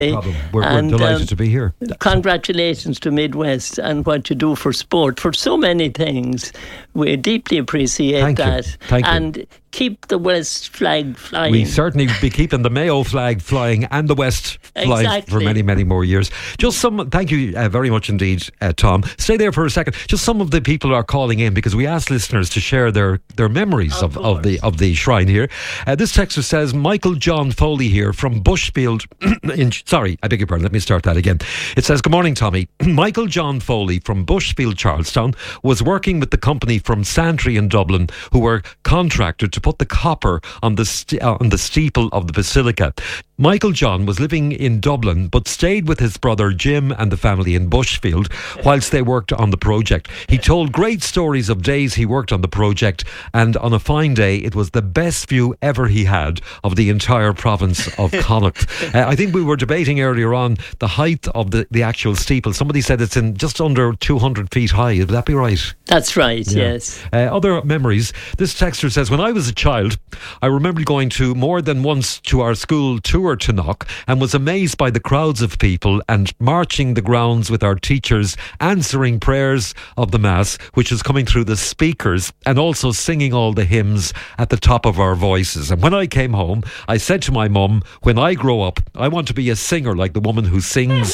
problem. We're delighted to be here. Congratulations to Midwest and what you do for sport, for so many things. We deeply appreciate that. Thank you. And keep the West flag flying. We certainly be keeping the Mayo flag flying and the West flying for many, many more years. Thank you very much indeed, Tom. Stay there for a second. Just some of the people are calling in because we asked listeners to share their memories of the shrine here. This texter says, Michael John Foley here from Bushfield. Sorry, I beg your pardon. Let me start that again. It says, good morning, Tommy. Michael John Foley from Bushfield, Charlestown, was working with the company from Santry in Dublin who were contracted to put the copper on the steeple of the basilica. Michael John was living in Dublin but stayed with his brother Jim and the family in Bushfield whilst they worked on the project. He told great stories of days he worked on the project, and on a fine day it was the best view ever he had of the entire province of Connacht. I think we were debating earlier on the height of the actual steeple. Somebody said it's in just under 200 feet high. Would that be right? That's right, yes. Other memories. This texter says, when I was a child, I remember going to more than once to our school tour to Knock and was amazed by the crowds of people and marching the grounds with our teachers, answering prayers of the Mass, which is coming through the speakers, and also singing all the hymns at the top of our voices. And when I came home, I said to my mum, when I grow up, I want to be a singer like the woman who sings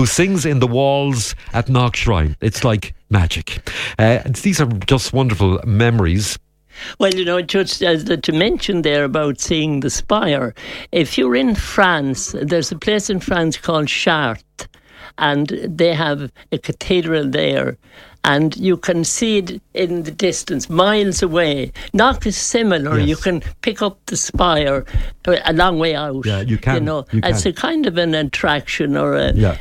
in the walls at Knock Shrine. It's like magic. These are just wonderful memories. Well, just to mention there about seeing the spire, if you're in France, there's a place in France called Chartres, and they have a cathedral there, and you can see it in the distance, miles away. Knock is similar. Yes. You can pick up the spire a long way out. Yeah, you can. It's a kind of an attraction or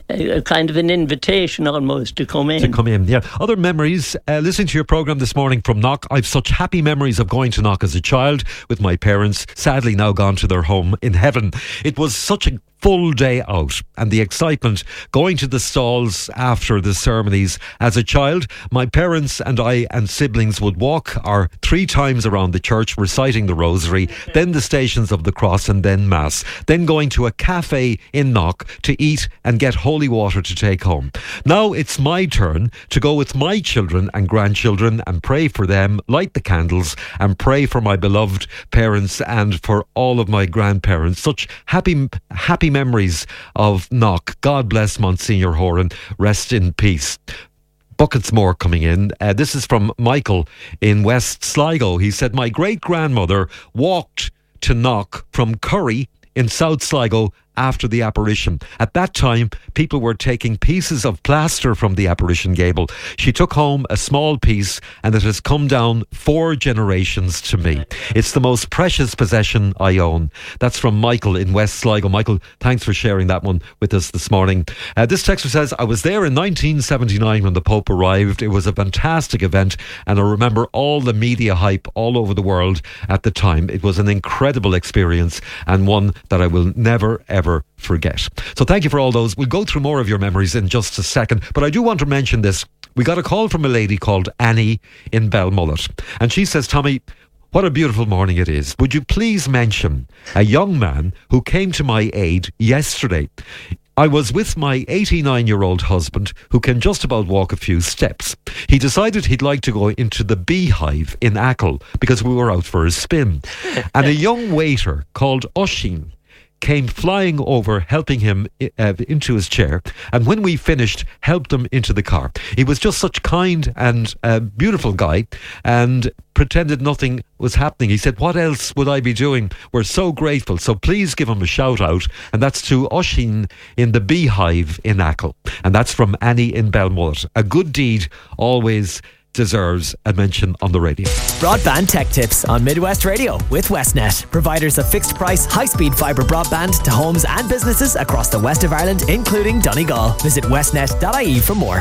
a kind of an invitation almost to come in. Yeah. Other memories, listening to your programme this morning from Knock. I've such happy memories of going to Knock as a child with my parents, sadly now gone to their home in heaven. It was such a full day out, and the excitement going to the stalls after the ceremonies. As a child, my parents and I and siblings would walk 3 times around the church reciting the rosary, then the Stations of the Cross, and then Mass, then going to a cafe in Knock to eat and get holy water to take home. Now it's my turn to go with my children and grandchildren and pray for them, light the candles, and pray for my beloved parents and for all of my grandparents. Such happy memories of Knock. God bless Monsignor Horan. Rest in peace. Buckets more coming in. This is from Michael in West Sligo. He said, my great-grandmother walked to Knock from Curry in South Sligo after the apparition. At that time, people were taking pieces of plaster from the apparition gable. She took home a small piece, and it has come down 4 generations to me. It's the most precious possession I own. That's from Michael in West Sligo. Michael, thanks for sharing that one with us this morning. This texter says, I was there in 1979 when the Pope arrived. It was a fantastic event, and I remember all the media hype all over the world at the time. It was an incredible experience and one that I will never, ever forget. So thank you for all those. We'll go through more of your memories in just a second, but I do want to mention this. We got a call from a lady called Annie in Belmullet, and she says, Tommy, what a beautiful morning it is. Would you please mention a young man who came to my aid yesterday? I was with my 89-year-old husband who can just about walk a few steps. He decided he'd like to go into the Beehive in Achill because we were out for a spin. And a young waiter called Oisin came flying over, helping him into his chair, and when we finished, helped him into the car. He was just such kind and beautiful guy, and pretended nothing was happening. He said, what else would I be doing? We're so grateful. So please give him a shout out, and that's to Oisin in the Beehive in Achill, and that's from Annie in Belmullet. A good deed always deserves a mention on the radio. Broadband tech tips on Midwest Radio with Westnet, providers of fixed price, high-speed fibre broadband to homes and businesses across the west of Ireland, including Donegal. Visit westnet.ie for more.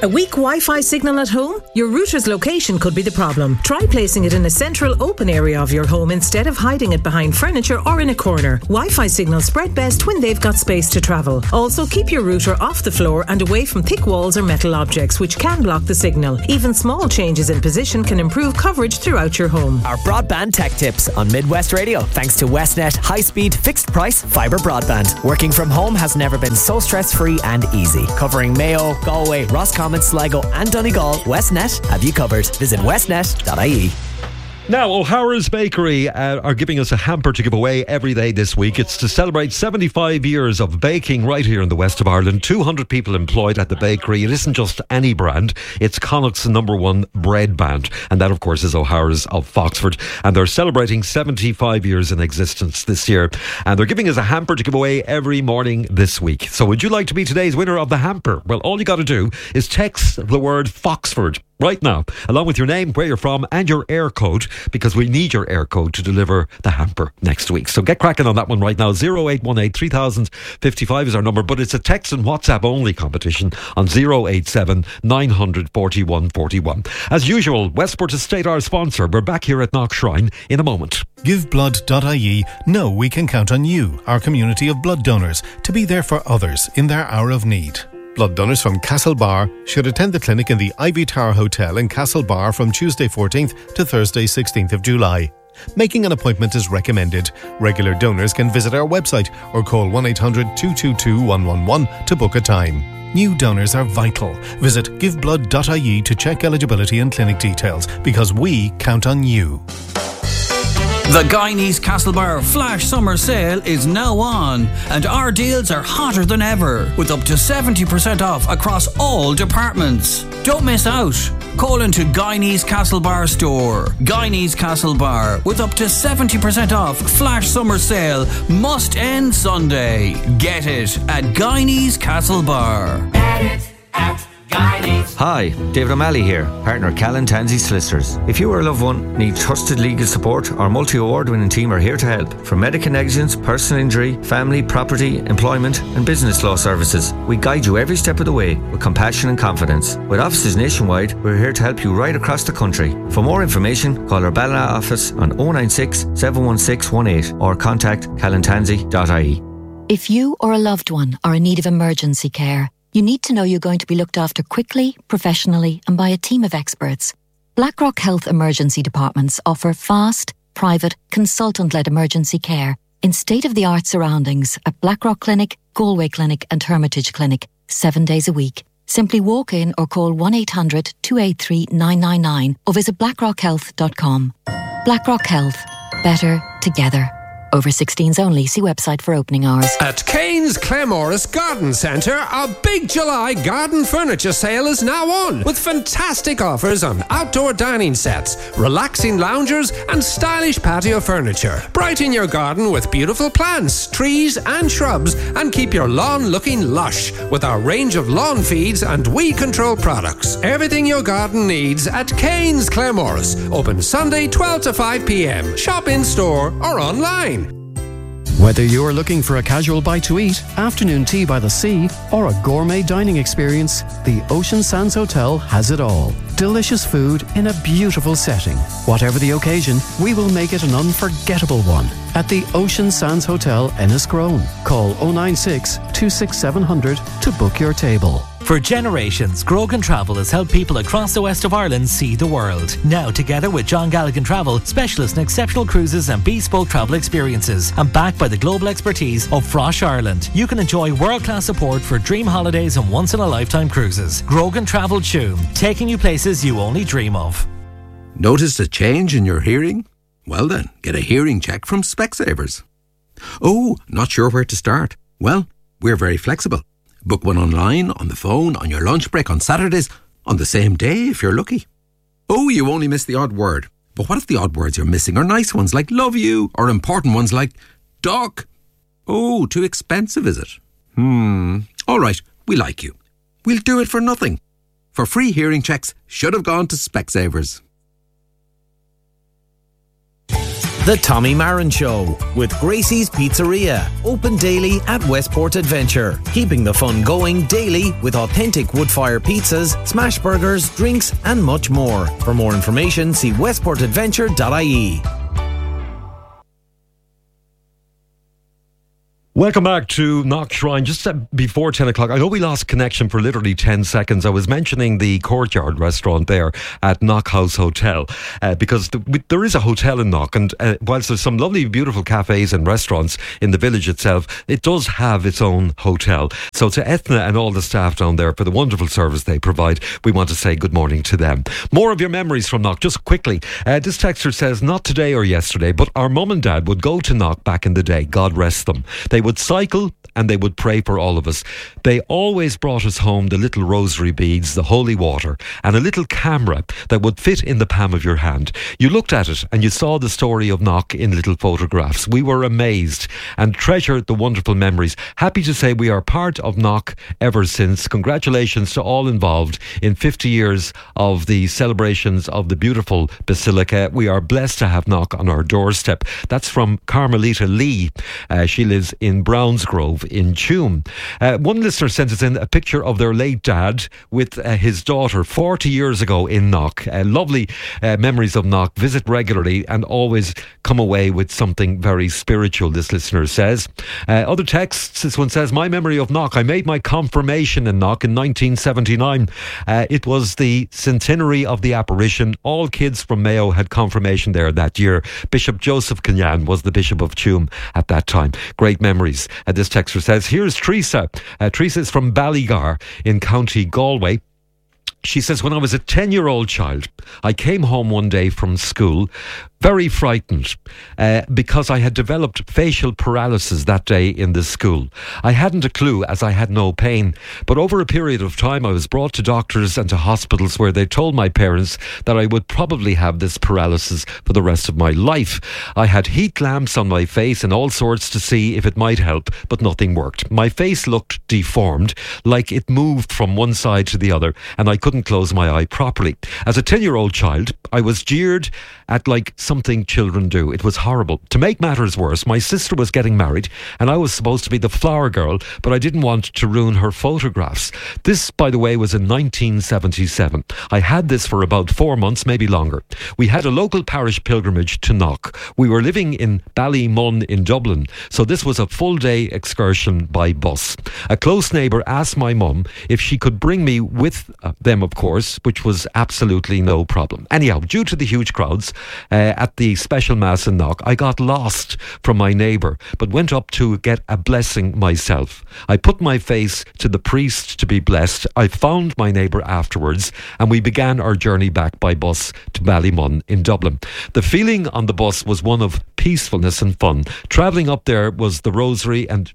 A weak Wi-Fi signal at home? Your router's location could be the problem. Try placing it in a central open area of your home instead of hiding it behind furniture or in a corner. Wi-Fi signals spread best when they've got space to travel. Also, keep your router off the floor and away from thick walls or metal objects, which can block the signal. Even small changes in position can improve coverage throughout your home. Our broadband tech tips on Midwest Radio, thanks to Westnet high-speed, fixed-price fibre broadband. Working from home has never been so stress-free and easy. Covering Mayo, Galway, Roscommon, Sligo and Donegal, Westnet have you covered. Visit westnet.ie. Now, O'Hara's Bakery are giving us a hamper to give away every day this week. It's to celebrate 75 years of baking right here in the west of Ireland. 200 people employed at the bakery. It isn't just any brand. It's Connacht's #1 bread brand. And that, of course, is O'Hara's of Foxford. And they're celebrating 75 years in existence this year. And they're giving us a hamper to give away every morning this week. So would you like to be today's winner of the hamper? Well, all you got to do is text the word Foxford right now, along with your name, where you're from and your air code, because we need your air code to deliver the hamper next week. So get cracking on that one right now. 0818 3055 is our number, but it's a text and WhatsApp only competition on 087 900 41 41. As usual, Westport Estate, our sponsor. We're back here at Knock Shrine in a moment. GiveBlood.ie know we can count on you, our community of blood donors, to be there for others in their hour of need. Blood donors from Castlebar should attend the clinic in the Ivy Tower Hotel in Castlebar from Tuesday 14th to Thursday 16th of July. Making an appointment is recommended. Regular donors can visit our website or call 1-800-222-111 to book a time. New donors are vital. Visit giveblood.ie to check eligibility and clinic details, because we count on you. The Guyanese Castlebar Flash Summer Sale is now on, and our deals are hotter than ever, with up to 70% off across all departments. Don't miss out. Call into Guyanese Castlebar store. Guyanese Castlebar, with up to 70% off Flash Summer Sale, must end Sunday. Get it at Guyanese Castlebar. Get it at Guyanese. Hi, David O'Malley here, partner Callan Tansey Solicitors. If you or a loved one need trusted legal support, our multi-award-winning team are here to help. From medical negligence, personal injury, family, property, employment and business law services, we guide you every step of the way with compassion and confidence. With offices nationwide, we're here to help you right across the country. For more information, call our Ballina office on 096 716 18 or contact callantansey.ie. If you or a loved one are in need of emergency care, you need to know you're going to be looked after quickly, professionally and by a team of experts. BlackRock Health Emergency Departments offer fast, private, consultant-led emergency care in state-of-the-art surroundings at BlackRock Clinic, Galway Clinic and Hermitage Clinic, 7 days a week. Simply walk in or call 1-800-283-999 or visit blackrockhealth.com. BlackRock Health. Better together. Over 16s only. See website for opening hours. At Kane's Claremorris Garden Centre, our big July garden furniture sale is now on, with fantastic offers on outdoor dining sets, relaxing loungers and stylish patio furniture. Brighten your garden with beautiful plants, trees and shrubs, and keep your lawn looking lush with our range of lawn feeds and weed control products. Everything your garden needs at Kane's Claremorris. Open Sunday 12 to 5 p.m. Shop in store or online. Whether you're looking for a casual bite to eat, afternoon tea by the sea, or a gourmet dining experience, the Ocean Sands Hotel has it all. Delicious food in a beautiful setting. Whatever the occasion, we will make it an unforgettable one. At the Ocean Sands Hotel, Enniscrone. Call 096 26700 to book your table. For generations, Grogan Travel has helped people across the west of Ireland see the world. Now, together with John Galligan Travel, specialists in exceptional cruises and bespoke travel experiences, and backed by the global expertise of Frosh Ireland, you can enjoy world-class support for dream holidays and once-in-a-lifetime cruises. Grogan Travel Tuam, taking you places you only dream of. Noticed a change in your hearing? Well then, get a hearing check from Specsavers. Oh, not sure where to start? Well, we're very flexible. Book one online, on the phone, on your lunch break, on Saturdays, on the same day if you're lucky. Oh, you only missed the odd word. But what if the odd words you're missing are nice ones like love you, or important ones like duck? Oh, too expensive, is it? All right, we like you. We'll do it for nothing. For free hearing checks, should have gone to Specsavers. The Tommy Marin Show with Gracie's Pizzeria. Open daily at Westport Adventure. Keeping the fun going daily with authentic wood-fire pizzas, smash burgers, drinks and much more. For more information, see westportadventure.ie. Welcome back to Knock Shrine. Just before 10 o'clock, I know we lost connection for literally 10 seconds. I was mentioning the Courtyard restaurant there at Knock House Hotel because there is a hotel in Knock, and whilst there's some lovely, beautiful cafes and restaurants in the village itself, it does have its own hotel. So to Ethna and all the staff down there for the wonderful service they provide, we want to say good morning to them. More of your memories from Knock, just quickly. This texter says, not today or yesterday, but our mum and dad would go to Knock back in the day, God rest them. They would cycle and they would pray for all of us. They always brought us home the little rosary beads, the holy water, and a little camera that would fit in the palm of your hand. You looked at it and you saw the story of Knock in little photographs. We were amazed and treasured the wonderful memories. Happy to say we are part of Knock ever since. Congratulations to all involved in 50 years of the celebrations of the beautiful Basilica. We are blessed to have Knock on our doorstep. That's from Carmelita Lee. She lives in Brownsgrove in Tuam. One listener sent us in a picture of their late dad with his daughter 40 years ago in Knock. Lovely memories of Knock. Visit regularly and always come away with something very spiritual, this listener says. Other texts, this one says, my memory of Knock, I made my confirmation in Knock in 1979. It was the centenary of the apparition. All kids from Mayo had confirmation there that year. Bishop Joseph Kenyan was the Bishop of Tuam at that time. Great memories. This texter says, here's Teresa. Teresa is from Ballygar in County Galway. She says, when I was a 10-year-old child, I came home one day from school very frightened because I had developed facial paralysis that day in the school. I hadn't a clue as I had no pain, but over a period of time I was brought to doctors and to hospitals where they told my parents that I would probably have this paralysis for the rest of my life. I had heat lamps on my face and all sorts to see if it might help, but nothing worked. My face looked deformed, like it moved from one side to the other, and I couldn't close my eye properly. As a 10-year-old child, I was jeered at like something children do. It was horrible. To make matters worse, my sister was getting married and I was supposed to be the flower girl, but I didn't want to ruin her photographs. This, by the way, was in 1977. I had this for about 4 months, maybe longer. We had a local parish pilgrimage to Knock. We were living in Ballymun in Dublin, so this was a full-day excursion by bus. A close neighbour asked my mum if she could bring me with them, of course, which was absolutely no problem. Anyhow, due to the huge crowds at the special mass in Knock, I got lost from my neighbour, but went up to get a blessing myself. I put my face to the priest to be blessed. I found my neighbour afterwards, and we began our journey back by bus to Ballymun in Dublin. The feeling on the bus was one of peacefulness and fun. Travelling up there was the rosary and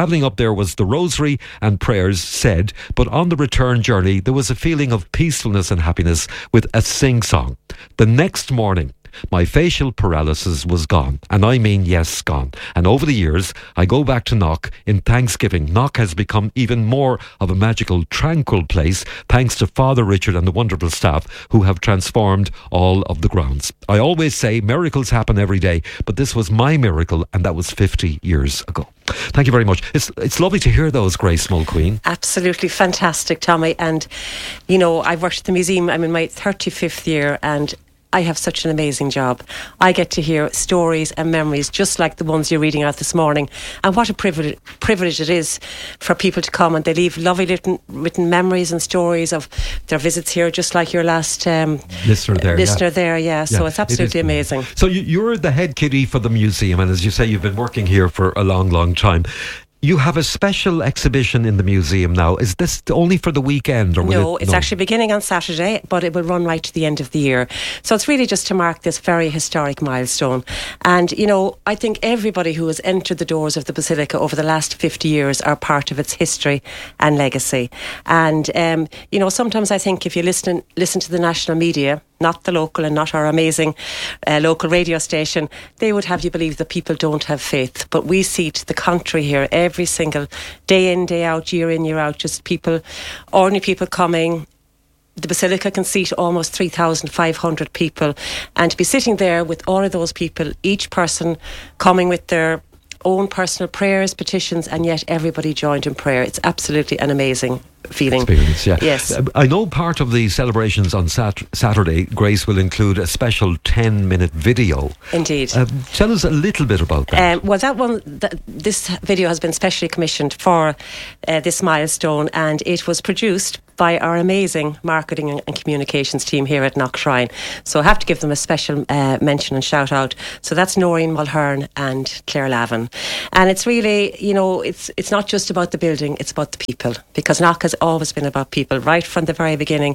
prayers said, but on the return journey there was a feeling of peacefulness and happiness with a sing-song. The next morning, my facial paralysis was gone, and I mean yes, gone. And over the years, I go back to Knock in thanksgiving. Knock has become even more of a magical, tranquil place thanks to Father Richard and the wonderful staff who have transformed all of the grounds. I always say miracles happen every day, but this was my miracle, and that was 50 years ago. Thank you very much. It's lovely to hear those, Grace Mulqueen. Absolutely fantastic, Tommy. And, you know, I've worked at the museum. I'm in my 35th year, and I have such an amazing job. I get to hear stories and memories just like the ones you're reading out this morning. And what a privilege it is for people to come and they leave lovely written memories and stories of their visits here, just like your last listener there. So it's absolutely amazing. So you're the head kiddie for the museum, and as you say, you've been working here for a long, long time. You have a special exhibition in the museum now. Is this only for the weekend? Or it's actually beginning on Saturday, but it will run right to the end of the year. So it's really just to mark this very historic milestone. And, you know, I think everybody who has entered the doors of the Basilica over the last 50 years are part of its history and legacy. And, you know, sometimes I think if you listen to the national media, not the local and not our amazing local radio station, they would have you believe that people don't have faith. But we see to the contrary here every single day in, day out, year in, year out, just people, ordinary people coming, The Basilica can seat almost 3,500 people, and to be sitting there with all of those people, each person coming with their own personal prayers, petitions, and yet everybody joined in prayer. It's absolutely an amazing feeling. Experience, yeah. Yes. I know part of the celebrations on Saturday, Grace, will include a special 10-minute video. Indeed. Tell us a little bit about that. Well, this video has been specially commissioned for this milestone, and it was produced by our amazing marketing and communications team here at Knock Shrine. So I have to give them a special mention and shout out. So that's Noreen Mulhern and Claire Lavin. And it's really, it's not just about the building, it's about the people, because Knock has always been about people, right from the very beginning,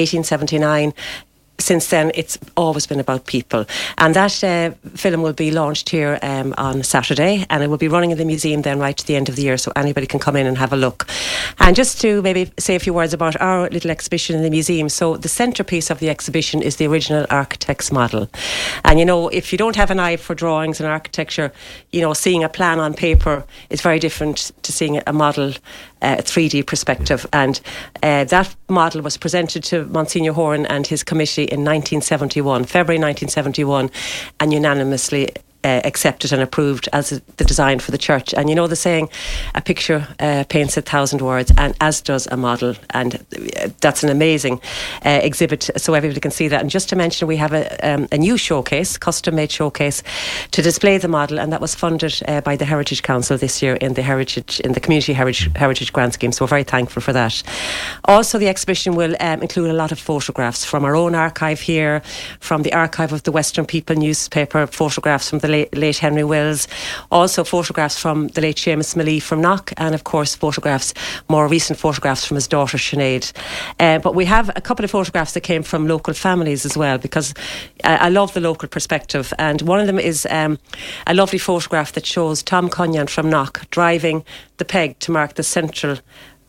1879. Since then, it's always been about people. And that film will be launched here on Saturday, and it will be running in the museum then right to the end of the year, so anybody can come in and have a look. And just to maybe say a few words about our little exhibition in the museum. So the centrepiece of the exhibition is the original architect's model. And, if you don't have an eye for drawings and architecture, seeing a plan on paper is very different to seeing a model, a 3D perspective. And that model was presented to Monsignor Horan and his committee in 1971, February 1971, and unanimously accepted and approved as the design for the church. And the saying, a picture paints 1,000 words, and as does a model. And that's an amazing exhibit, so everybody can see that. And just to mention, we have a new showcase, custom-made showcase, to display the model, and that was funded by the Heritage Council this year in the Community Heritage Grant Scheme. So we're very thankful for that. Also, the exhibition will include a lot of photographs from our own archive here, from the archive of the Western People newspaper, photographs from the late Henry Wills, also photographs from the late Seamus Malee from Knock, and of course more recent photographs from his daughter Sinead. But we have a couple of photographs that came from local families as well, because I love the local perspective, and one of them is a lovely photograph that shows Tom Cunyan from Knock driving the peg to mark the central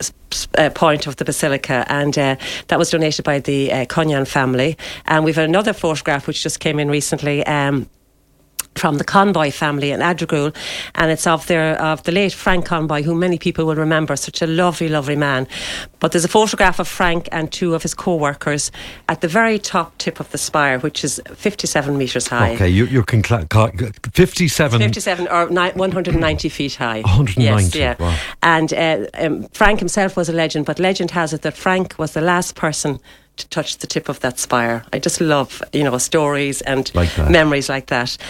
point of the Basilica, and that was donated by the Cunyan family. And we've another photograph which just came in recently from the Conboy family in Adrigul, and it's of the late Frank Conboy, who many people will remember, such a lovely, lovely man. But there's a photograph of Frank and two of his co-workers at the very top tip of the spire, which is 57 metres high. Okay, you're 57... 57 or 190 feet high. 190, yes, yeah. Wow. And Frank himself was a legend, but legend has it that Frank was the last person to touch the tip of that spire. I just love, stories and memories like that.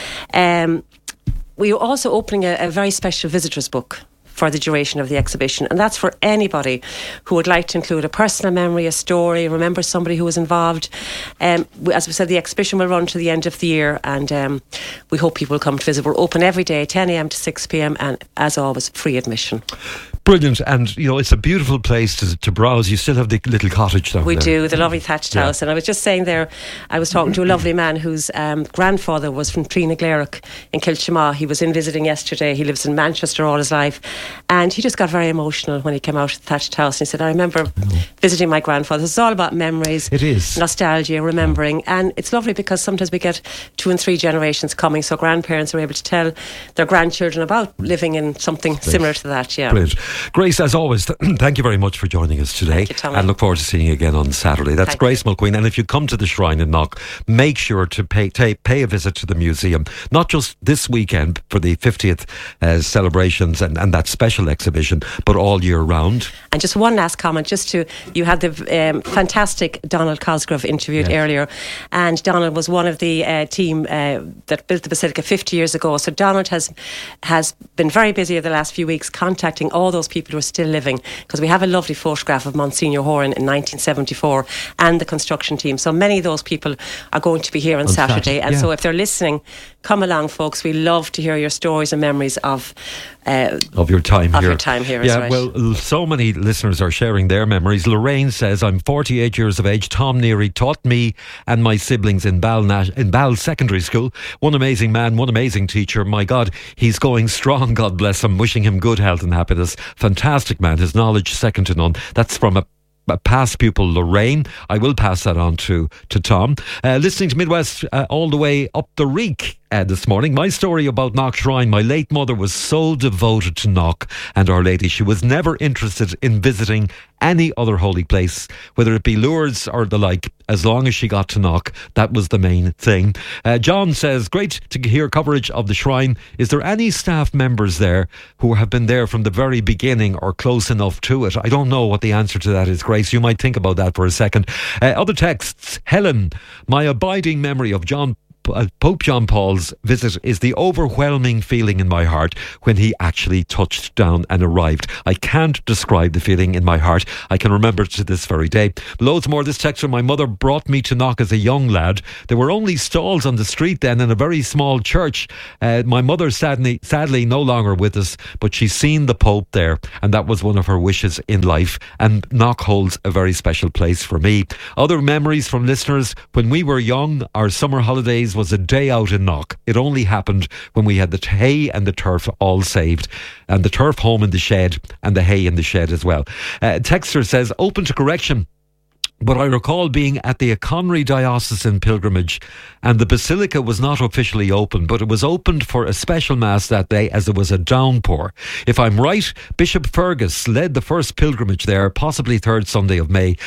We are also opening a very special visitors book for the duration of the exhibition, and that's for anybody who would like to include a personal memory, a story, remember somebody who was involved. As we said, the exhibition will run to the end of the year, and we hope people will come to visit. We're open every day, 10 a.m. to 6 p.m, and as always, free admission. Brilliant, and it's a beautiful place to browse. You still have the little cottage down there. We do, the lovely thatched house. And I was just saying there, I was talking to a lovely man whose grandfather was from Trina-Glarach in Kilchamaugh. He was in visiting yesterday. He lives in Manchester all his life, and he just got very emotional when he came out of the thatched house. And he said, I remember visiting my grandfather. It's all about memories. It is. Nostalgia, remembering. And it's lovely because sometimes we get 2 and 3 generations coming, so grandparents are able to tell their grandchildren about living in something similar to that. Yeah. Brilliant. Grace, as always, thank you very much for joining us today. Thank you, Tommy. And look forward to seeing you again on Saturday. That's Grace Mulqueen. And if you come to the Shrine in Knock, make sure to pay a visit to the museum, not just this weekend for the 50th celebrations and that special exhibition, but all year round. And just one last comment, you had the fantastic Donald Cosgrove interviewed earlier, and Donald was one of the team that built the Basilica 50 years ago. So Donald has been very busy over the last few weeks contacting all those people who are still living, because we have a lovely photograph of Monsignor Horan in 1974 and the construction team. So many of those people are going to be here on Saturday. And so if they're listening, come along, folks. We love to hear your stories and memories of your time here. Your time here, yeah, right. Well, so many listeners are sharing their memories. Lorraine says, I'm 48 years of age. Tom Neary taught me and my siblings in Ball Secondary School. One amazing man, one amazing teacher. My God, he's going strong, God bless him. Wishing him good health and happiness. Fantastic man. His knowledge second to none. That's from a past pupil, Lorraine. I will pass that on to Tom. Listening to Midwest all the way up the Reek. this morning. My story about Knock Shrine. My late mother was so devoted to Knock and Our Lady. She was never interested in visiting any other holy place, whether it be Lourdes or the like. As long as she got to Knock, that was the main thing. John says, great to hear coverage of the shrine. Is there any staff members there who have been there from the very beginning or close enough to it? I don't know what the answer to that is, Grace. You might think about that for a second. Other texts. Helen, my abiding memory of Pope John Paul's visit is the overwhelming feeling in my heart when he actually touched down and arrived. I can't describe the feeling in my heart. I can remember it to this very day. Loads more. This text from my mother brought me to Knock as a young lad. There were only stalls on the street then in a very small church. My mother sadly no longer with us, but she's seen the Pope there, and that was one of her wishes in life, and Knock holds a very special place for me. Other memories from listeners: when we were young, our summer holidays was a day out in Knock. It only happened when we had the hay and the turf all saved, and the turf home in the shed and the hay in the shed as well. Texter says, open to correction, but I recall being at the Conry Diocesan pilgrimage, and the basilica was not officially open, but it was opened for a special mass that day as there was a downpour. If I'm right, Bishop Fergus led the first pilgrimage there, possibly 3rd Sunday of May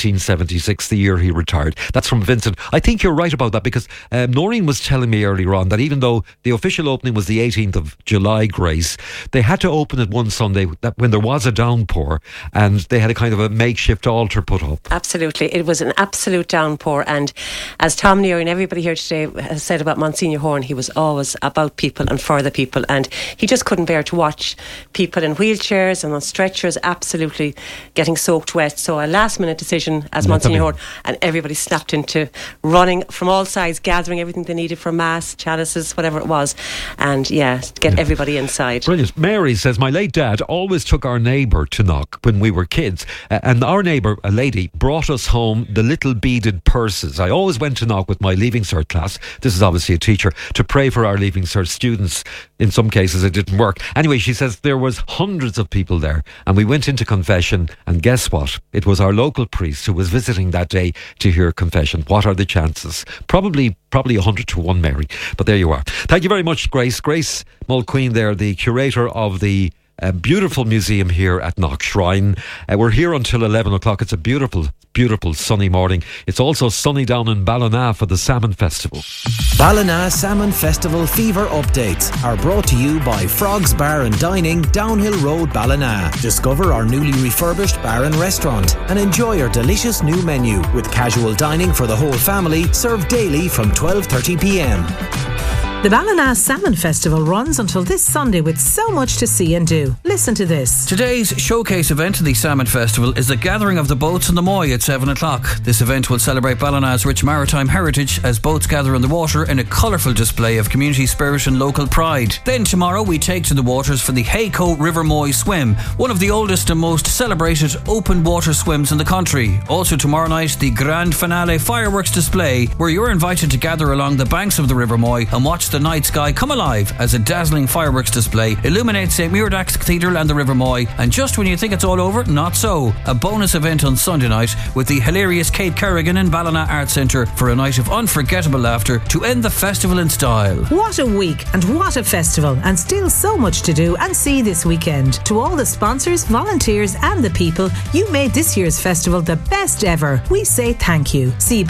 1976, the year he retired. That's from Vincent. I think you're right about that, because Noreen was telling me earlier on that even though the official opening was the 18th of July, Grace, they had to open it one Sunday when there was a downpour, and they had a kind of a makeshift altar put up. Absolutely. It was an absolute downpour, and as Tom Neary and everybody here today has said about Monsignor Horn, he was always about people and for the people, and he just couldn't bear to watch people in wheelchairs and on stretchers absolutely getting soaked wet. So a last minute decision as Monsignor Horn, and everybody snapped into running from all sides, gathering everything they needed for mass, chalices, whatever it was, and get everybody inside. Brilliant. Mary says, my late dad always took our neighbour to Knock when we were kids, and our neighbour, a lady, brought us home the little beaded purses. I always went to Knock with my Leaving Cert class, this is obviously a teacher, to pray for our Leaving Cert students. In some cases it didn't work. Anyway, she says there was hundreds of people there, and we went into confession, and guess what? It was our local priest who was visiting that day to hear confession. What are the chances? Probably 100 to 1, Mary. But there you are. Thank you very much, Grace. Grace Mulqueen there, the curator of the beautiful museum here at Knock Shrine. We're here until 11 o'clock. It's a beautiful sunny morning. It's also sunny down in Ballina for the Salmon Festival. Ballina Salmon Festival fever updates are brought to you by Frogs Bar and Dining, Downhill Road, Ballina. Discover our newly refurbished bar and restaurant and enjoy our delicious new menu with casual dining for the whole family, served daily from 12:30pm. The Ballina Salmon Festival runs until this Sunday with so much to see and do. Listen to this. Today's showcase event in the Salmon Festival is the gathering of the boats in the Moy at 7 o'clock. This event will celebrate Ballina's rich maritime heritage as boats gather in the water in a colourful display of community spirit and local pride. Then tomorrow we take to the waters for the Hayco River Moy Swim, one of the oldest and most celebrated open water swims in the country. Also tomorrow night, the grand finale fireworks display, where you're invited to gather along the banks of the River Moy and watch the night sky come alive as a dazzling fireworks display illuminates St Muirdax Cathedral and the River Moy. And just when you think it's all over, not so. A bonus event on Sunday night with the hilarious Kate Kerrigan in Ballina Arts Centre for a night of unforgettable laughter to end the festival in style. What a week and what a festival, and still so much to do and see this weekend. To all the sponsors, volunteers and the people, you made this year's festival the best ever. We say thank you. See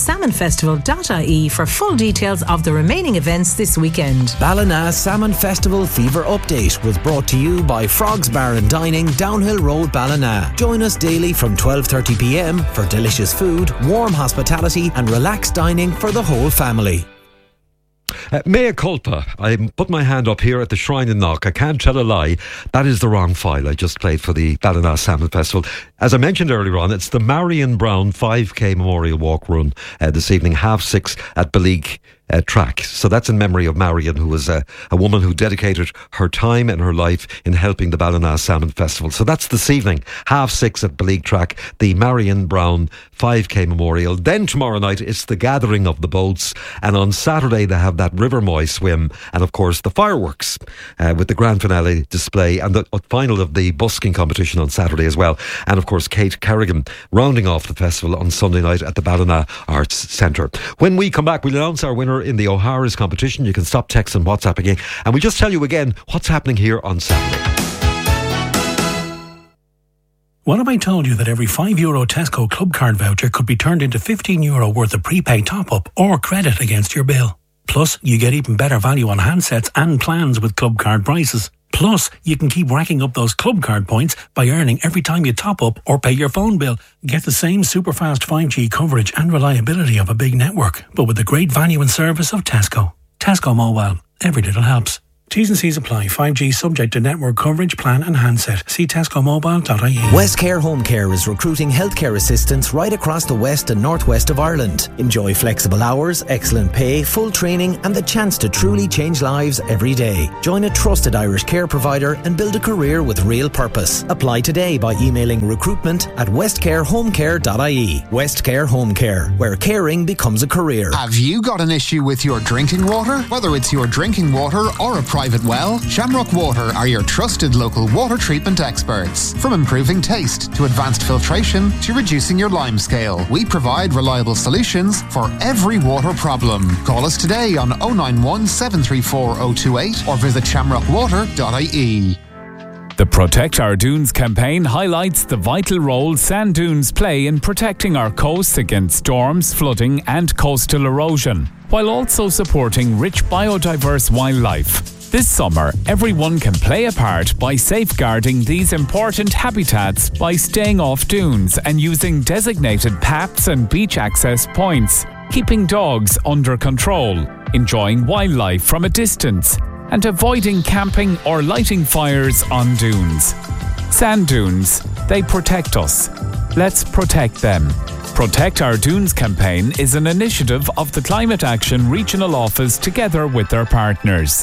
ballinasalmonfestival.ie for full details of the remaining events this weekend. Ballina Salmon Festival fever update was brought to you by Frogs Bar and Dining, Downhill Road, Ballina. Join us daily from 12:30pm for delicious food, warm hospitality and relaxed dining for the whole family. Mea culpa. I put my hand up here at the Shrine in Knock. I can't tell a lie. That is the wrong file I just played for the Ballina Salmon Festival. As I mentioned earlier on, it's the Marion Brown 5k Memorial Walk Run this evening, 6:30 at Beleague track. So that's in memory of Marion, who was a woman who dedicated her time and her life in helping the Ballina Salmon Festival. So that's this evening, 6:30 at Beleague track, the Marion Brown 5k Memorial. Then tomorrow night it's the gathering of the boats, and on Saturday they have that River Moy swim, and of course the fireworks with the grand finale display and the final of the busking competition on Saturday as well. And of course, Kate Kerrigan, rounding off the festival on Sunday night at the Ballina Arts Centre. When we come back, we'll announce our winner in the O'Hara's competition. You can stop, text and WhatsApp again. And we'll just tell you again what's happening here on Saturday. What if I told you that every €5 Tesco Club Card voucher could be turned into €15 worth of prepaid top-up or credit against your bill? Plus, you get even better value on handsets and plans with Club Card prices. Plus, you can keep racking up those Club Card points by earning every time you top up or pay your phone bill. Get the same super fast 5G coverage and reliability of a big network, but with the great value and service of Tesco. Tesco Mobile. Every little helps. T's and C's apply. 5G subject to network coverage, plan and handset. See tescomobile.ie. West Care Home Care is recruiting healthcare assistants right across the west and northwest of Ireland. Enjoy flexible hours, excellent pay, full training and the chance to truly change lives every day. Join a trusted Irish care provider and build a career with real purpose. Apply today by emailing recruitment@westcarehomecare.ie. West Care Home Care, where caring becomes a career. Have you got an issue with your drinking water? Whether it's your drinking water or a private well, Shamrock Water are your trusted local water treatment experts. From improving taste to advanced filtration to reducing your lime scale, we provide reliable solutions for every water problem. Call us today on 091 734 028 or visit shamrockwater.ie. The Protect Our Dunes campaign highlights the vital role sand dunes play in protecting our coasts against storms, flooding and coastal erosion, while also supporting rich biodiverse wildlife. This summer, everyone can play a part by safeguarding these important habitats by staying off dunes and using designated paths and beach access points, keeping dogs under control, enjoying wildlife from a distance, and avoiding camping or lighting fires on dunes. Sand dunes, they protect us. Let's protect them. Protect Our Dunes campaign is an initiative of the Climate Action Regional Office together with their partners.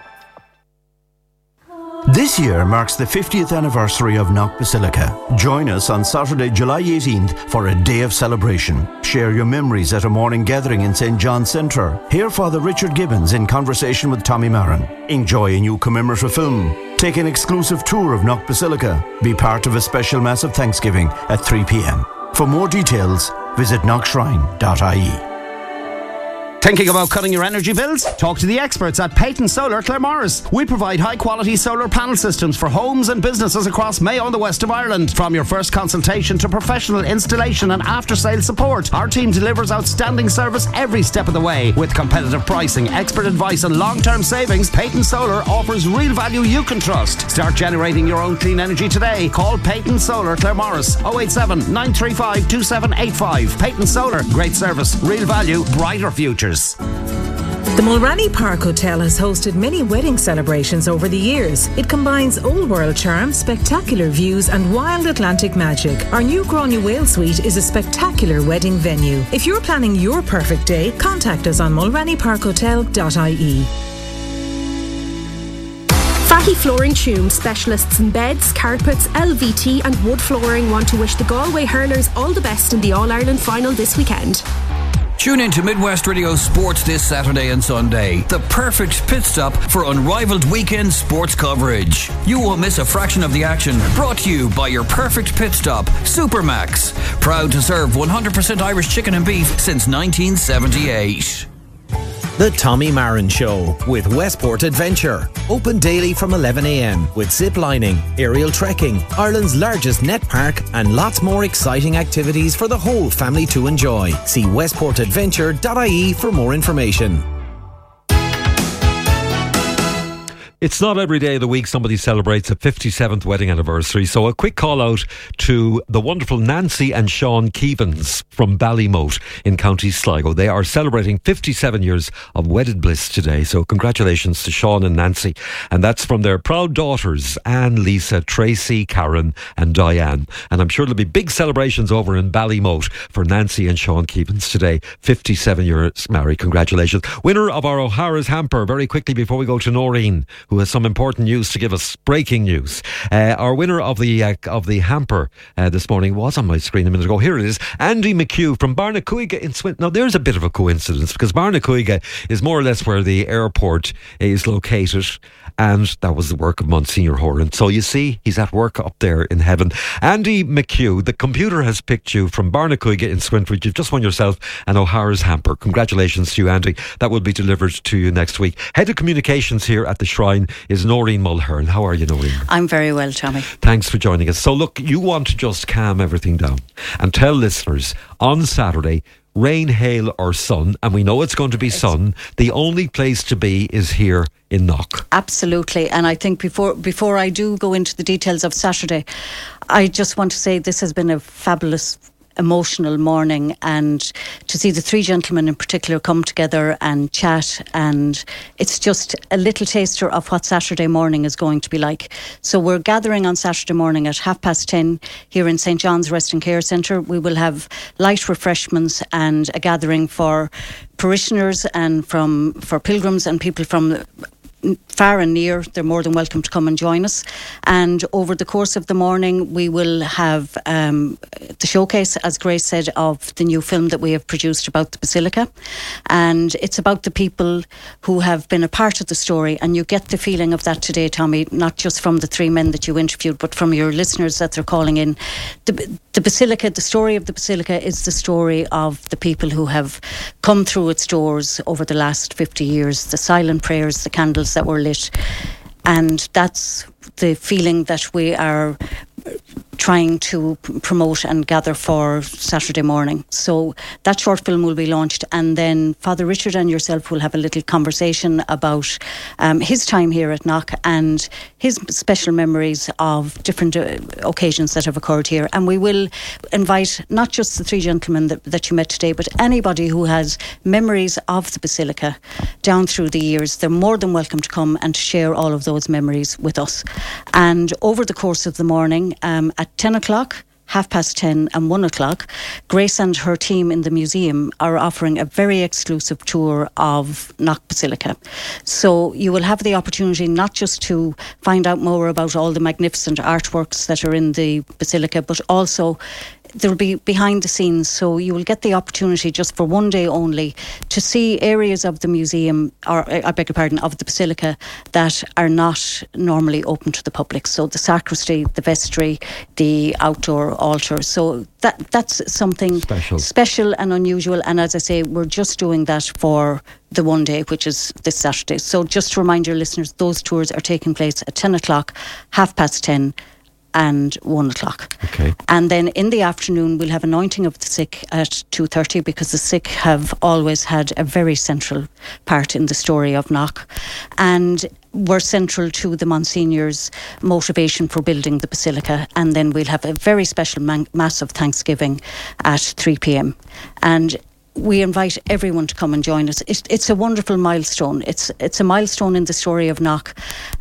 This year marks the 50th anniversary of Knock Basilica. Join us on Saturday, July 18th for a day of celebration. Share your memories at a morning gathering in St. John's Centre. Hear Father Richard Gibbons in conversation with Tommy Marin. Enjoy a new commemorative film. Take an exclusive tour of Knock Basilica. Be part of a special Mass of Thanksgiving at 3 p.m. For more details, visit knockshrine.ie. Thinking about cutting your energy bills? Talk to the experts at Peyton Solar Claremorris. We provide high-quality solar panel systems for homes and businesses across Mayo and the west of Ireland. From your first consultation to professional installation and after-sales support, our team delivers outstanding service every step of the way. With competitive pricing, expert advice and long-term savings, Peyton Solar offers real value you can trust. Start generating your own clean energy today. Call Peyton Solar Claremorris 087 935 2785. Peyton Solar, great service, real value, brighter futures. The Mulranny Park Hotel has hosted many wedding celebrations over the years. It combines old world charm, spectacular views and wild Atlantic magic. Our new Grania Whale Suite is a spectacular wedding venue. If you're planning your perfect day, contact us on mulrannyparkhotel.ie. Fatty Flooring Tume, specialists in beds, carpets, LVT and wood flooring, want to wish the Galway hurlers all the best in the All-Ireland final this weekend. Tune in to Midwest Radio Sports this Saturday and Sunday. The perfect pit stop for unrivaled weekend sports coverage. You won't miss a fraction of the action. Brought to you by your perfect pit stop, Supermax. Proud to serve 100% Irish chicken and beef since 1978. The Tommy Marin Show with Westport Adventure. Open daily from 11 a.m. with zip lining, aerial trekking, Ireland's largest net park and lots more exciting activities for the whole family to enjoy. See westportadventure.ie for more information. It's not every day of the week somebody celebrates a 57th wedding anniversary, so a quick call out to the wonderful Nancy and Sean Keevans from Ballymote in County Sligo. They are celebrating 57 years of wedded bliss today, so congratulations to Sean and Nancy. And that's from their proud daughters, Anne, Lisa, Tracy, Karen and Diane. And I'm sure there'll be big celebrations over in Ballymote for Nancy and Sean Keevans today. 57 years married, congratulations. Winner of our O'Hara's hamper, very quickly before we go to Noreen, who who has some important news to give us. Breaking news. Our winner of the hamper this morning was on my screen a minute ago. Here it is. Andy McHugh from Barnacuiga in Swinton. Now, there's a bit of a coincidence because Barnacuiga is more or less where the airport is located, and that was the work of Monsignor Horan. So you see, he's at work up there in heaven. Andy McHugh, the computer has picked you from Barnacuiga in Swinford. You've just won yourself an O'Hara's hamper. Congratulations to you, Andy. That will be delivered to you next week. Head of Communications here at the Shrine is Noreen Mulhern. How are you, Noreen? I'm very well, Tommy. Thanks for joining us. So look, you want to just calm everything down and tell listeners on Saturday, rain, hail or sun, and we know it's going to be sun, the only place to be is here in Knock. Absolutely. And I think before I do go into the details of Saturday, I just want to say this has been a fabulous, emotional morning, and to see the three gentlemen in particular come together and chat, and it's just a little taster of what Saturday morning is going to be like. So we're gathering on Saturday morning at 10:30 here in St. John's Rest and Care Centre. We will have light refreshments and a gathering for parishioners and for pilgrims and people from far and near. They're more than welcome to come and join us. And over the course of the morning, we will have the showcase, as Grace said, of the new film that we have produced about the Basilica. And it's about the people who have been a part of the story. And you get the feeling of that today, Tommy, not just from the three men that you interviewed, but from your listeners that they're calling in. The Basilica, the story of the Basilica is the story of the people who have come through its doors over the last 50 years, the silent prayers, the candles that were lit. And that's the feeling that we are trying to promote and gather for Saturday morning. So that short film will be launched, and then Father Richard and yourself will have a little conversation about his time here at Knock and his special memories of different occasions that have occurred here. And we will invite not just the three gentlemen that you met today, but anybody who has memories of the Basilica down through the years. They're more than welcome to come and to share all of those memories with us. And over the course of the morning, at 10 o'clock, 10:30 and 1 o'clock, Grace and her team in the museum are offering a very exclusive tour of Knock Basilica. So you will have the opportunity not just to find out more about all the magnificent artworks that are in the Basilica, but also there will be behind the scenes, so you will get the opportunity just for one day only to see areas of the museum, or I beg your pardon, of the Basilica that are not normally open to the public. So the sacristy, the vestry, the outdoor altar. So that's something special and unusual. And as I say, we're just doing that for the one day, which is this Saturday. So just to remind your listeners, those tours are taking place at 10 o'clock, 10:30 and 1 o'clock. Okay. And then in the afternoon we'll have anointing of the sick at 2:30, because the sick have always had a very central part in the story of Knock, and were central to the Monsignor's motivation for building the Basilica. And then we'll have a very special mass of Thanksgiving at 3 p.m. and we invite everyone to come and join us. It's a wonderful milestone. It's a milestone in the story of Knock,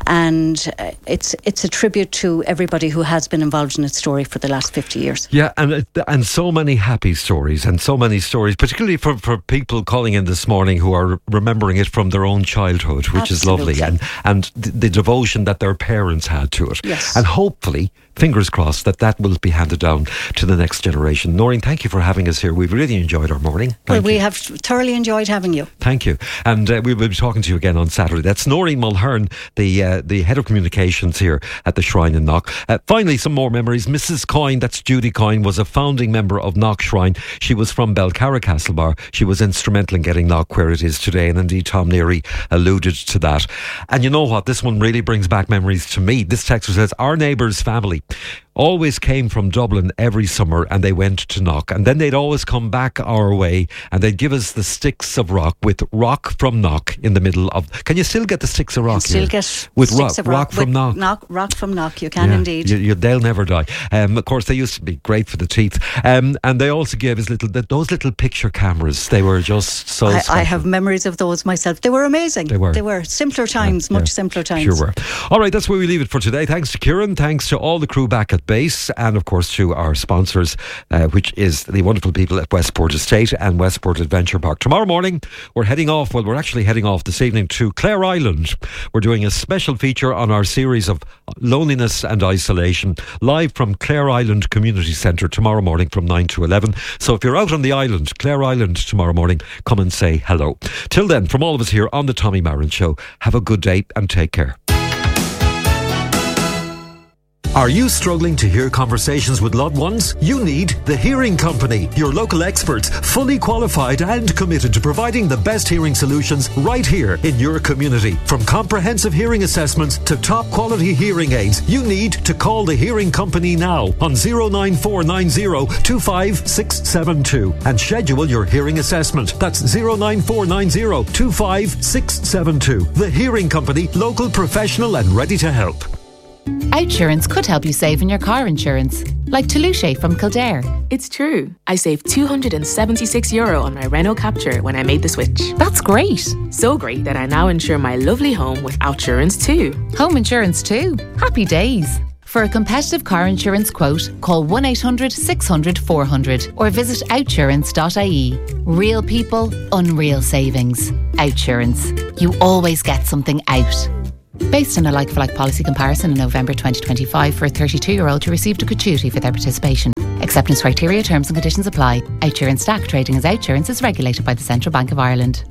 and it's a tribute to everybody who has been involved in its story for the last 50 years. Yeah, and so many happy stories, and so many stories, particularly for people calling in this morning who are remembering it from their own childhood, which Absolutely. is lovely, and the devotion that their parents had to it. Yes. And hopefully, fingers crossed, that will be handed down to the next generation. Noreen, thank you for having us here. We've really enjoyed our morning. We have thoroughly enjoyed having you. Thank you. And we will be talking to you again on Saturday. That's Noreen Mulhern, the head of communications here at the Shrine in Knock. Finally, some more memories. Mrs. Coyne, that's Judy Coyne, was a founding member of Knock Shrine. She was from Belcarra Castlebar. She was instrumental in getting Knock where it is today. And indeed, Tom Neary alluded to that. And you know what? This one really brings back memories to me. This texter says, our neighbour's family always came from Dublin every summer, and they went to Knock, and then they'd always come back our way and they'd give us the sticks of rock with rock from Knock in the middle of. Can you still get the sticks of rock? Still get with sticks of rock from Knock. Rock from Knock, you can indeed. They'll never die. Of course, they used to be great for the teeth, and they also gave us those little picture cameras. They were just so special. I have memories of those myself. They were amazing. They were simpler times, much simpler times. Sure were. All right, that's where we leave it for today. Thanks to Kieran, thanks to all the crew back at at base, and of course to our sponsors, which is the wonderful people at Westport Estate and Westport Adventure Park. Tomorrow morning we're heading off, well, we're actually heading off this evening to Clare Island. We're doing a special feature on our series of loneliness and isolation, live from Clare Island Community Centre tomorrow morning from 9 to 11. So if you're out on the island, Clare Island, tomorrow morning, come and say hello. Till then, from all of us here on the Tommy Marin Show, have a good day and take care. Are you struggling to hear conversations with loved ones? You need The Hearing Company, your local experts, fully qualified and committed to providing the best hearing solutions right here in your community. From comprehensive hearing assessments to top quality hearing aids, you need to call The Hearing Company now on 09490 25672 and schedule your hearing assessment. That's 09490 25672. The Hearing Company, local, professional and ready to help. Outsurance could help you save in your car insurance, like Toulouse from Kildare. It's true. I saved €276 on my Renault Captur when I made the switch. That's great. So great that I now insure my lovely home with Outsurance too. Home insurance too. Happy days. For a competitive car insurance quote, call 1-800-600-400 or visit outsurance.ie. Real people, unreal savings. Outsurance. You always get something out. Based on a like-for-like policy comparison in November 2025 for a 32-year-old who received a gratuity for their participation. Acceptance criteria, terms and conditions apply. Outsurance DAC trading as Outsurance is regulated by the Central Bank of Ireland.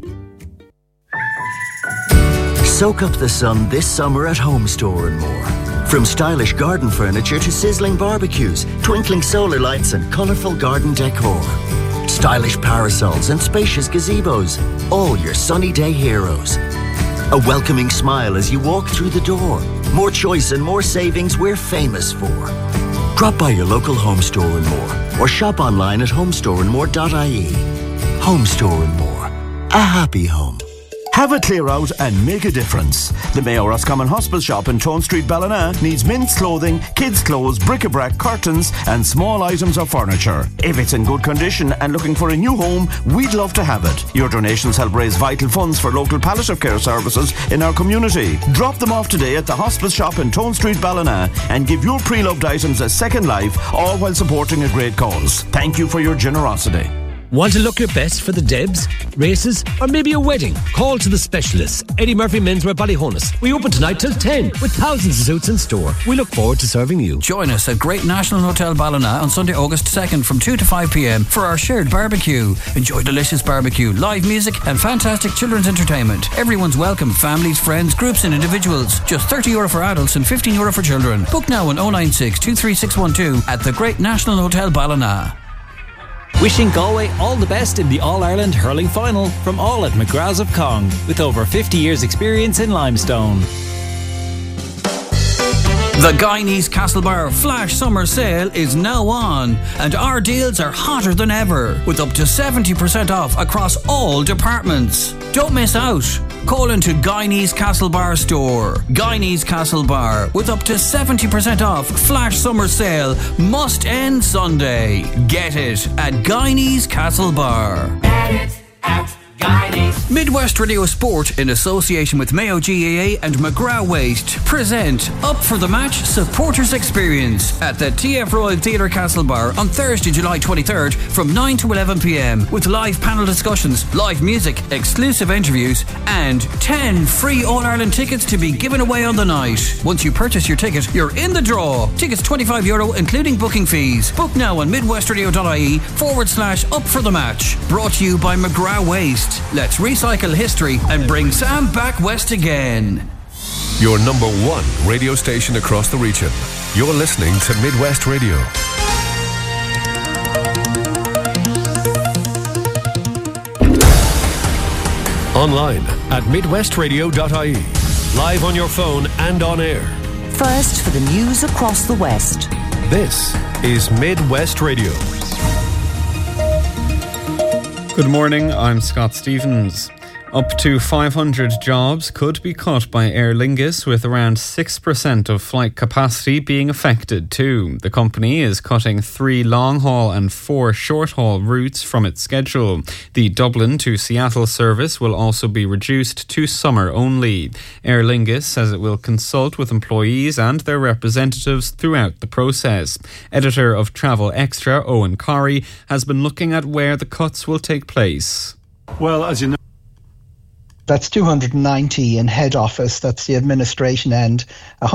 Soak up the sun this summer at Home Store and more. From stylish garden furniture to sizzling barbecues, twinkling solar lights and colourful garden decor. Stylish parasols and spacious gazebos. All your sunny day heroes. A welcoming smile as you walk through the door. More choice and more savings we're famous for. Drop by your local Home Store and More or shop online at homestoreandmore.ie. Home Store and More. A happy home. Have a clear out and make a difference. The Mayo Roscommon Hospital shop in Tone Street, Ballina needs men's clothing, kids' clothes, bric-a-brac, curtains and small items of furniture. If it's in good condition and looking for a new home, we'd love to have it. Your donations help raise vital funds for local palliative care services in our community. Drop them off today at the hospital shop in Tone Street, Ballina and give your pre-loved items a second life, all while supporting a great cause. Thank you for your generosity. Want to look your best for the Debs, races, or maybe a wedding? Call to the specialists. Eddie Murphy Menswear Ballyhonus. We open tonight till 10 with thousands of suits in store. We look forward to serving you. Join us at Great National Hotel Ballina on Sunday, August 2nd from 2 to 5 p.m. for our shared barbecue. Enjoy delicious barbecue, live music and fantastic children's entertainment. Everyone's welcome, families, friends, groups and individuals. Just €30 for adults and €15 for children. Book now on 096 23612 at the Great National Hotel Ballina. Wishing Galway all the best in the All-Ireland Hurling Final from all at McGrath's of Cong, with over 50 years experience in limestone. The Guyanese Castlebar Flash Summer Sale is now on, and our deals are hotter than ever, with up to 70% off across all departments. Don't miss out. Call into Guyanese Castlebar store. Guyanese Castlebar with up to 70% off Flash Summer Sale must end Sunday. Get it at Guyanese Castlebar. Get it at Guyanese. Midwest Radio Sport, in association with Mayo GAA and McGrath Waste, present Up for the Match Supporters Experience at the TF Royal Theatre Castlebar on Thursday, July 23rd from 9 to 11 p.m. with live panel discussions, live music, exclusive interviews and 10 free All-Ireland tickets to be given away on the night. Once you purchase your ticket, you're in the draw. Tickets €25 including booking fees. Book now on midwestradio.ie/up for the match. Brought to you by McGrath Waste. Let's recycle history and bring Sam back west again. Your number one radio station across the region. You're listening to Midwest Radio. Online at midwestradio.ie. Live on your phone and on air. First for the news across the West. This is Midwest Radio. Good morning, I'm Scott Stevens. Up to 500 jobs could be cut by Aer Lingus, with around 6% of flight capacity being affected too. The company is cutting 3 long-haul and 4 short-haul routes from its schedule. The Dublin to Seattle service will also be reduced to summer only. Aer Lingus says it will consult with employees and their representatives throughout the process. Editor of Travel Extra, Owen Corrie, has been looking at where the cuts will take place. Well, as you know, that's 290 in head office, that's the administration end,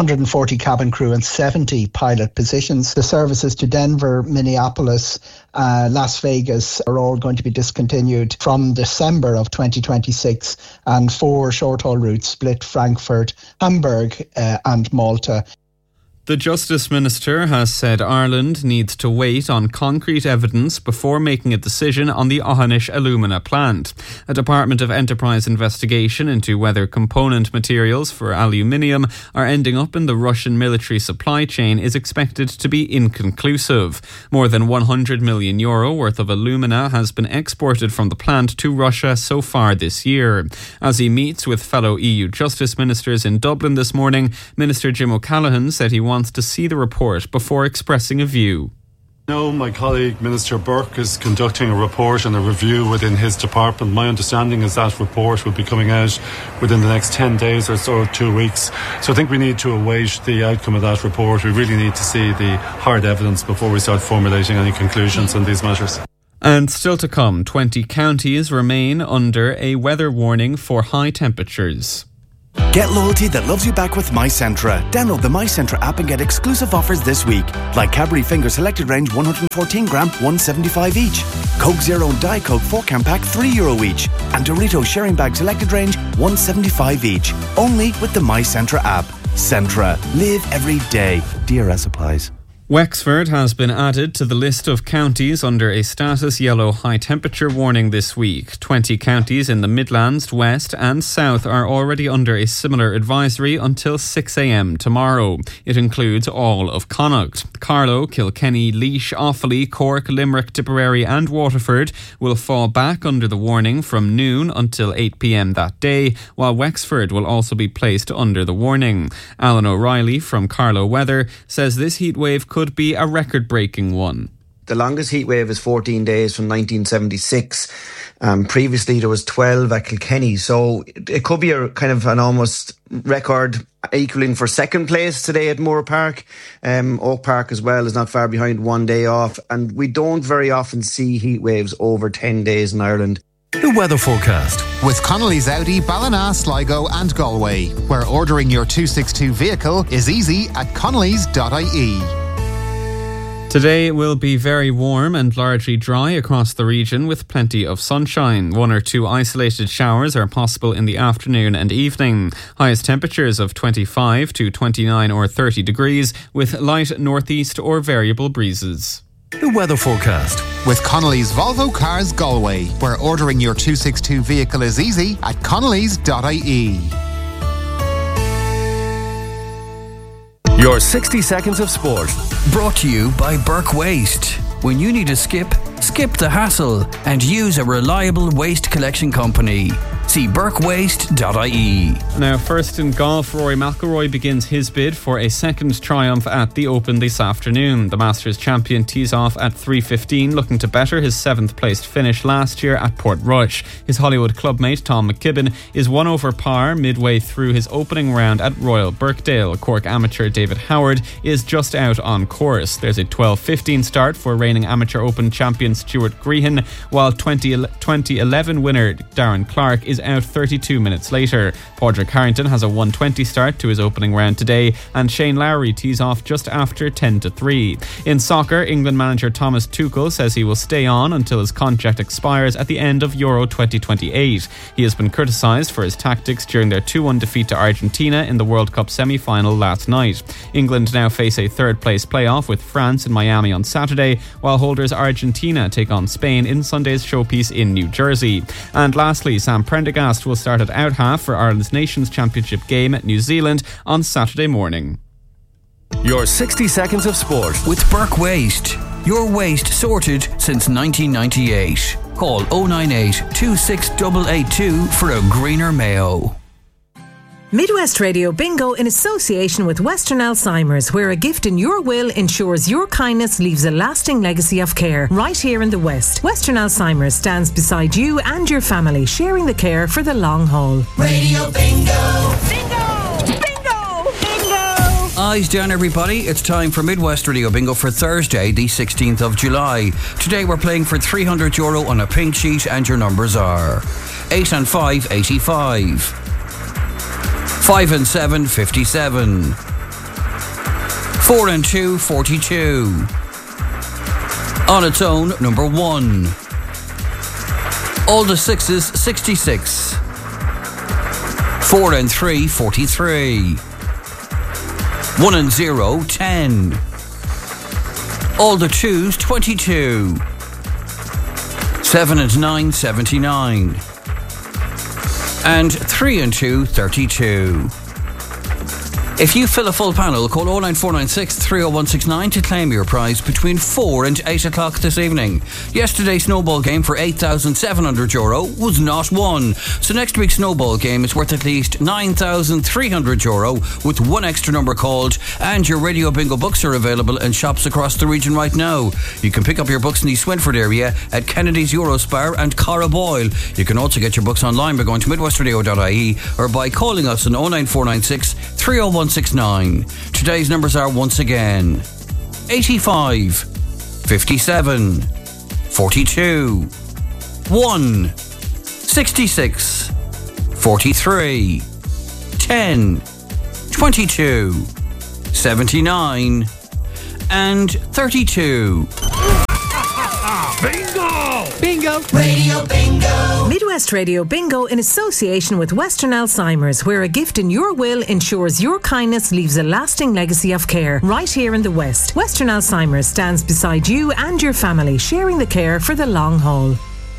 140 cabin crew and 70 pilot positions. The services to Denver, Minneapolis, Las Vegas are all going to be discontinued from December of 2026, and 4 short-haul routes split Frankfurt, Hamburg and Malta. The Justice Minister has said Ireland needs to wait on concrete evidence before making a decision on the Aughanish alumina plant. A Department of Enterprise investigation into whether component materials for aluminium are ending up in the Russian military supply chain is expected to be inconclusive. More than €100 million worth of alumina has been exported from the plant to Russia so far this year. As he meets with fellow EU Justice Ministers in Dublin this morning, Minister Jim O'Callaghan said he wants to see the report before expressing a view. No, my colleague Minister Burke is conducting a report and a review within his department. My understanding is that report will be coming out within the next 10 days or so, 2 weeks. So I think we need to await the outcome of that report. We really need to see the hard evidence before we start formulating any conclusions on these matters. And still to come, 20 counties remain under a weather warning for high temperatures. Get loyalty that loves you back with MyCentra. Download the MyCentra app and get exclusive offers this week. Like Cadbury Finger Selected Range 114 gram, $1.75 each. Coke Zero and Diet Coke 4-can pack, €3 each. And Doritos Sharing Bag Selected Range, $1.75 each. Only with the MyCentra app. Centra. Live every day. DRS applies. Wexford has been added to the list of counties under a status yellow high temperature warning this week. 20 counties in the Midlands, West and South are already under a similar advisory until 6 a.m. tomorrow. It includes all of Connacht. Carlow, Kilkenny, Laois, Offaly, Cork, Limerick, Tipperary and Waterford will fall back under the warning from noon until 8 p.m. that day, while Wexford will also be placed under the warning. Alan O'Reilly from Carlow Weather says this heatwave could be a record-breaking one. The longest heatwave is 14 days from 1976. Previously there was 12 at Kilkenny, so it could be a kind of an almost record, equaling for second place today at Moore Park. Oak Park as well is not far behind, 1 day off, and we don't very often see heatwaves over 10 days in Ireland. The weather forecast with Connolly's Audi, Ballina, Sligo and Galway, where ordering your 262 vehicle is easy at connellys.ie. Today will be very warm and largely dry across the region with plenty of sunshine. 1 or 2 isolated showers are possible in the afternoon and evening. Highest temperatures of 25 to 29 or 30 degrees with light northeast or variable breezes. The weather forecast with Connolly's Volvo Cars Galway, where ordering your 262 vehicle is easy at connellys.ie. Your 60 seconds of sport. Brought to you by Burke Waste. When you need a skip the hassle and use a reliable waste collection company. See burkewaste.ie. Now, first in golf, Rory McIlroy begins his bid for a second triumph at the Open this afternoon. The Masters champion tees off at 3:15, looking to better his 7th placed finish last year at Portrush. His Hollywood clubmate Tom McKibben is 1 over par midway through his opening round at Royal Birkdale. Cork amateur David Howard is just out on course. There's a 12:15 start for reigning amateur Open champion Stuart Grehan, while 2011 winner Darren Clark is out 32 minutes later. Padraig Harrington has a 1:20 start to his opening round today, and Shane Lowry tees off just after 10-3. In soccer, England manager Thomas Tuchel says he will stay on until his contract expires at the end of Euro 2028. He has been criticised for his tactics during their 2-1 defeat to Argentina in the World Cup semi-final last night. England now face a third-place playoff with France in Miami on Saturday, while holders Argentina take on Spain in Sunday's showpiece in New Jersey. And lastly, Sam Prendergast will start at out half for Ireland's Nations Championship game at New Zealand on Saturday morning. Your 60 seconds of sport with Burke Waste. Your waste sorted since 1998. Call 098 26882 for a greener Mayo. Midwest Radio Bingo in association with Western Alzheimer's, where a gift in your will ensures your kindness leaves a lasting legacy of care. Right here in the West, Western Alzheimer's stands beside you and your family, sharing the care for the long haul. Radio Bingo! Eyes down, everybody. It's time for Midwest Radio Bingo for Thursday, the 16th of July. Today we're playing for €300 on a pink sheet, and your numbers are 8 and 5, 85. 5 and 7, 57. 4 and 2, 42. On its own, number 1. All the 6s, 66. 4 and 3, 43. 1 and 0, 10. All the 2s, 22. 7 and 9, 79. And 3 and 2, 32. If you fill a full panel, call 09496 30169 to claim your prize between 4 and 8 o'clock this evening. Yesterday's snowball game for €8,700 was not won. So next week's snowball game is worth at least €9,300 with one extra number called, and your Radio Bingo books are available in shops across the region right now. You can pick up your books in the Swinford area at Kennedy's Eurospar and Cara Boyle. You can also get your books online by going to midwestradio.ie or by calling us on 09496 30169. Today's numbers are once again 85, 57, 42, 1, 66, 43, 10, 22, 79 and 32. Bingo! Radio Bingo! Midwest Radio Bingo in association with Western Alzheimer's, where a gift in your will ensures your kindness leaves a lasting legacy of care. Right here in the West, Western Alzheimer's stands beside you and your family, sharing the care for the long haul.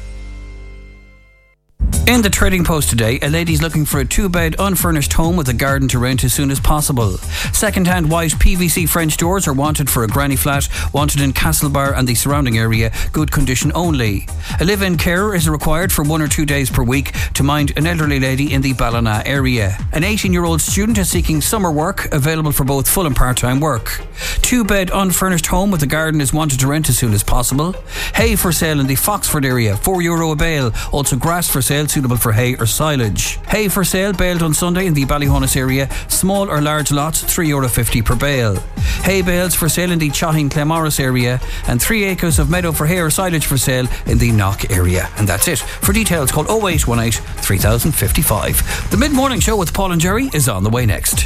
In the Trading Post today, a lady's looking for a 2-bed unfurnished home with a garden to rent as soon as possible. Second-hand white PVC French doors are wanted for a granny flat, wanted in Castlebar and the surrounding area, good condition only. A live-in carer is required for 1 or 2 days per week to mind an elderly lady in the Ballina area. An 18-year-old student is seeking summer work, available for both full and part-time work. 2-bed unfurnished home with a garden is wanted to rent as soon as possible. Hay for sale in the Foxford area, €4 a bale. Also grass for sale, suitable for hay or silage. Hay for sale, baled on Sunday in the Ballyhonus area, small or large lots, €3.50 per bale. Hay bales for sale in the Chahin Clemaris area, and 3 acres of meadow for hay or silage for sale in the Knock area. And that's it. For details, call 0818 3055. The Mid-Morning Show with Paul and Jerry is on the way next.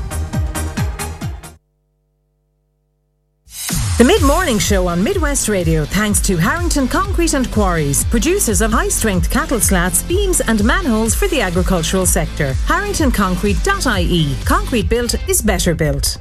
The Mid-Morning Show on Midwest Radio, thanks to Harrington Concrete and Quarries, producers of high-strength cattle slats, beams and manholes for the agricultural sector. HarringtonConcrete.ie. Concrete built is better built.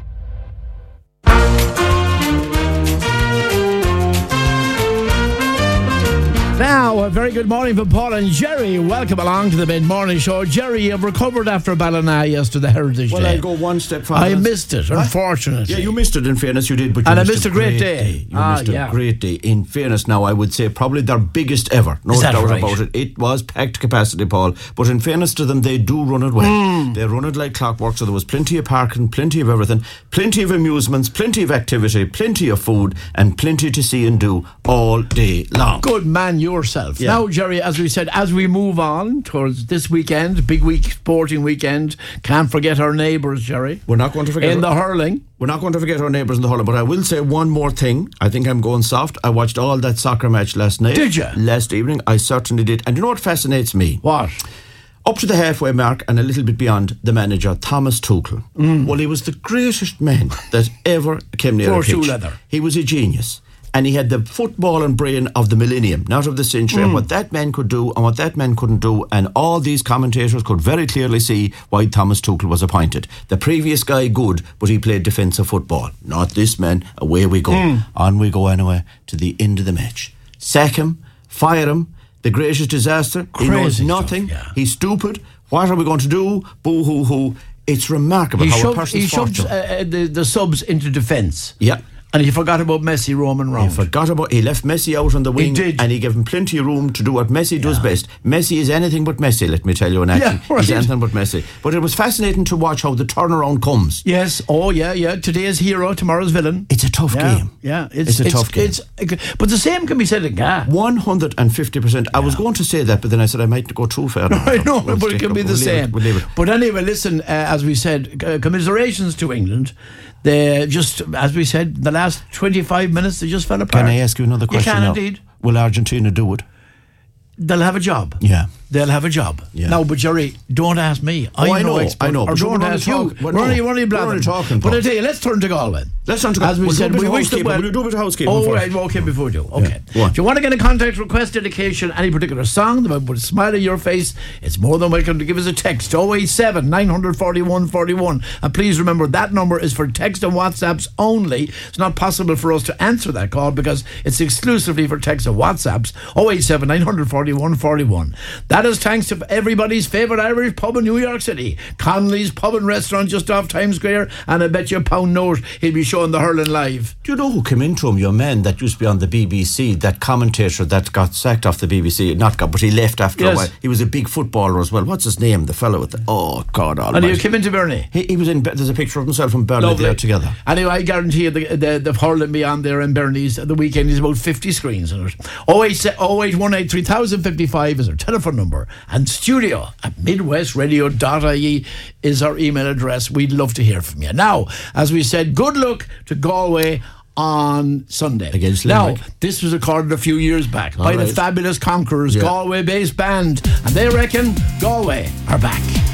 Now, a very good morning from Paul and Jerry. Welcome along to the Mid-Morning Show. Jerry, you've recovered after Ballina yesterday, Heritage Day. Well, I'll go one step further. I missed it, unfortunately. Yeah, you missed it, in fairness, you did. But you and missed I missed a great day. You missed a great day. In fairness, now, I would say probably their biggest ever. No doubt about it. It was packed capacity, Paul. But in fairness to them, they do run it well. They run it like clockwork, so there was plenty of parking, plenty of everything, plenty of amusements, plenty of activity, plenty of food, and plenty to see and do all day long. Good man yourself. Yeah. Now, Jerry, as we said, as we move on towards this weekend, big week, sporting weekend, can't forget our neighbours, Jerry. We're not going to forget in the hurling. We're not going to forget our neighbours in the hurling, but I will say one more thing. I think I'm going soft. I watched all that soccer match last night. Did you? Last evening, I certainly did. And you know what fascinates me? What? Up to the halfway mark and a little bit beyond, the manager, Thomas Tuchel. Well, he was the greatest man that ever came near a pitch. He was a genius. And he had the footballing brain of the millennium, not of the century, and what that man could do and what that man couldn't do. And all these commentators could very clearly see why Thomas Tuchel was appointed. The previous guy, good, but he played defensive football. Not this man. Away we go. On we go anyway to the end of the match. Sack him, fire him, the greatest disaster. Crazy he knows nothing. Stuff, yeah. He's stupid. What are we going to do? Boo hoo hoo. It's remarkable how a person's He shoves the subs into defence. Yeah. And he forgot about Messi roaming round. He left Messi out on the wing. He did. And he gave him plenty of room to do what Messi does best. Messi is anything but Messi, let me tell you. And actually, right. he's anything but Messi. But it was fascinating to watch how the turnaround comes. Yes. Oh, yeah. Today's hero, tomorrow's villain. It's a tough game. Yeah. It's a tough game. But the same can be said again. 150%. I was going to say that, but then I said I might go too far. I know, but it can be the same. We'll leave it. But anyway, listen, as we said, commiserations to England. They just, as we said, the last 25 minutes, they just fell apart. Can I ask you another question? You can now? indeed. Will Argentina do it? They'll have a job. Yeah. They'll have a job. Yeah. Now, but Jerry, don't ask me. I know. Or don't ask you. We're only blabbing. But I tell you, let's turn to Galway. Let's turn to Galway. As we said, we wish them well. Will you do a bit of housekeeping first? Right, okay, before we do. Okay. Yeah. If you want to get a contact, request, dedication, any particular song that would smile on your face, it's more than welcome to give us a text. 087 941 41. And please remember, that number is for text and WhatsApps only. It's not possible for us to answer that call because it's exclusively for text and WhatsApps. 087 941 41. That is thanks to everybody's favourite Irish pub in New York City, Connolly's Pub and Restaurant just off Times Square, and I bet you a pound note he'll be showing the hurling live. Do you know who came into him? Your man that used to be on the BBC, that commentator that got sacked off the BBC, but he left after a while. He was a big footballer as well. What's his name? The fellow with the... Oh, God almighty. And he came into Burnley? He was in... There's a picture of himself and Burnley there together. Anyway, I guarantee you the hurling beyond there in Burnley's the weekend is about 50 screens in it. 0818 3055 is our telephone number, and studio at midwestradio.ie is our email address. We'd love to hear from you. Now, as we said, good luck to Galway on Sunday against Limerick. Now, this was recorded a few years back by the Fabulous Conquerors, Galway-based band, and they reckon Galway are back.